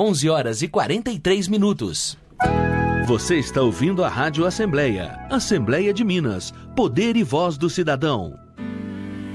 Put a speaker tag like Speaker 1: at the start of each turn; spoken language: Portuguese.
Speaker 1: 11h43.
Speaker 2: Você está ouvindo a Rádio Assembleia. Assembleia de Minas. Poder e voz do cidadão.